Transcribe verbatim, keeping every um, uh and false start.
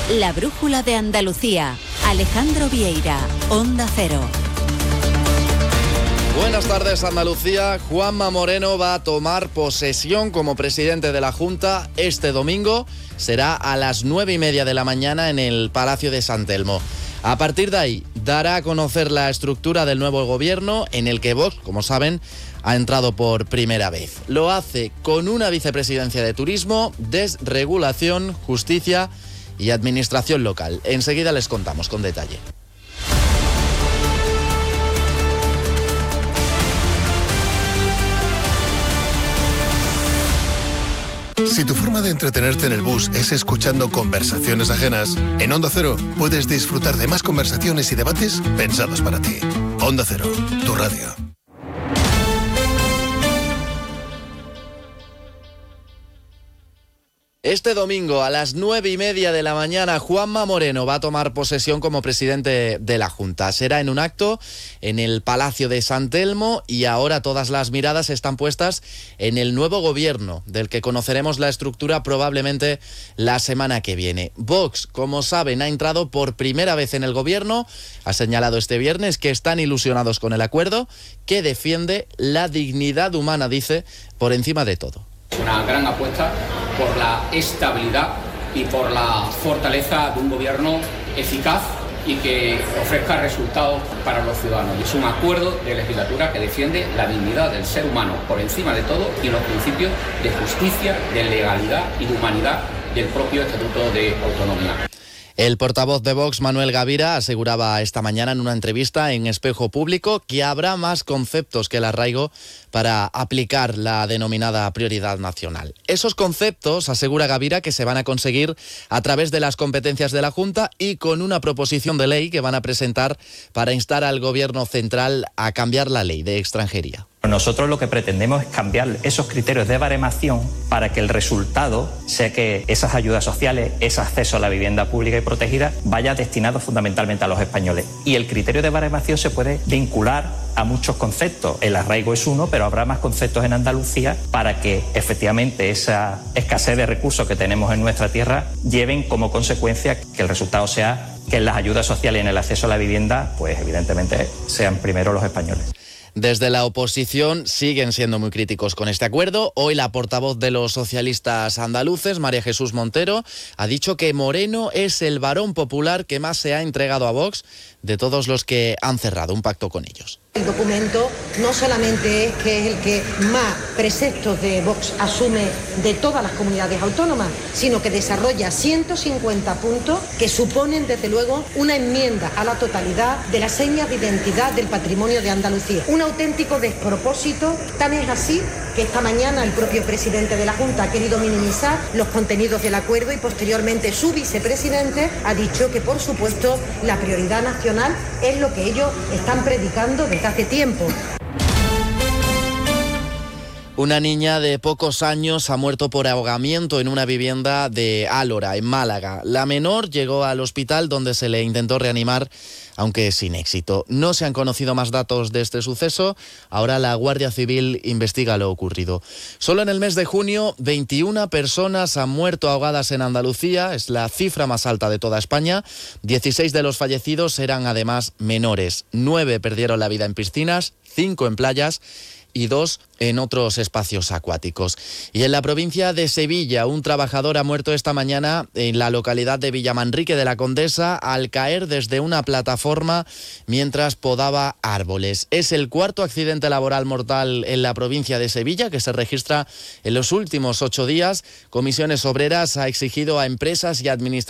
La brújula de Andalucía. Alejandro Vieira, Onda Cero. Buenas tardes, Andalucía. Juanma Moreno va a tomar posesión como presidente de la Junta este domingo. Será a las nueve y media de la mañana en el Palacio de San Telmo. A partir de ahí, dará a conocer la estructura del nuevo gobierno en el que Vox, como saben, ha entrado por primera vez. Lo hace con una vicepresidencia de Turismo, Desregulación, Justicia y Administración Local. Enseguida les contamos con detalle. Si tu forma de entretenerte en el bus es escuchando conversaciones ajenas, en Onda Cero puedes disfrutar de más conversaciones y debates pensados para ti. Onda Cero, tu radio. Este domingo a las nueve y media de la mañana, Juanma Moreno va a tomar posesión como presidente de la Junta. Será en un acto en el Palacio de San Telmo y ahora todas las miradas están puestas en el nuevo gobierno, del que conoceremos la estructura probablemente la semana que viene. Vox, como saben, ha entrado por primera vez en el gobierno. Ha señalado este viernes que están ilusionados con el acuerdo, que defiende la dignidad humana, dice, por encima de todo. Una gran apuesta por la estabilidad y por la fortaleza de un gobierno eficaz y que ofrezca resultados para los ciudadanos. Es un acuerdo de legislatura que defiende la dignidad del ser humano por encima de todo y los principios de justicia, de legalidad y de humanidad del propio Estatuto de Autonomía. El portavoz de Vox, Manuel Gavira, aseguraba esta mañana en una entrevista en Espejo Público que habrá más conceptos que el arraigo para aplicar la denominada prioridad nacional. Esos conceptos, asegura Gavira, que se van a conseguir a través de las competencias de la Junta y con una proposición de ley que van a presentar para instar al Gobierno central a cambiar la ley de extranjería. Nosotros lo que pretendemos es cambiar esos criterios de baremación para que el resultado sea que esas ayudas sociales, ese acceso a la vivienda pública y protegida, vaya destinado fundamentalmente a los españoles. Y el criterio de baremación se puede vincular a muchos conceptos. El arraigo es uno, pero habrá más conceptos en Andalucía para que efectivamente esa escasez de recursos que tenemos en nuestra tierra lleven como consecuencia que el resultado sea que en las ayudas sociales y en el acceso a la vivienda, pues evidentemente sean primero los españoles. Desde la oposición siguen siendo muy críticos con este acuerdo. Hoy la portavoz de los socialistas andaluces, María Jesús Montero, ha dicho que Moreno es el varón popular que más se ha entregado a Vox de todos los que han cerrado un pacto con ellos. El documento no solamente es que es el que más preceptos de Vox asume de todas las comunidades autónomas, sino que desarrolla ciento cincuenta puntos que suponen desde luego una enmienda a la totalidad de las señas de identidad del patrimonio de Andalucía. Un auténtico despropósito, tan es así que esta mañana el propio presidente de la Junta ha querido minimizar los contenidos del acuerdo y posteriormente su vicepresidente ha dicho que por supuesto la prioridad nacional es lo que ellos están predicando desde hace tiempo. Una niña de pocos años ha muerto por ahogamiento en una vivienda de Álora, en Málaga. La menor llegó al hospital donde se le intentó reanimar, aunque sin éxito. No se han conocido más datos de este suceso. Ahora la Guardia Civil investiga lo ocurrido. Solo en el mes de junio, veintiuna personas han muerto ahogadas en Andalucía. Es la cifra más alta de toda España. dieciséis de los fallecidos eran además menores. nueve perdieron la vida en piscinas, cinco en playas y dos en otros espacios acuáticos. Y en la provincia de Sevilla, un trabajador ha muerto esta mañana en la localidad de Villamanrique de la Condesa al caer desde una plataforma mientras podaba árboles. Es el cuarto accidente laboral mortal en la provincia de Sevilla que se registra en los últimos ocho días. Comisiones Obreras ha exigido a empresas y administraciones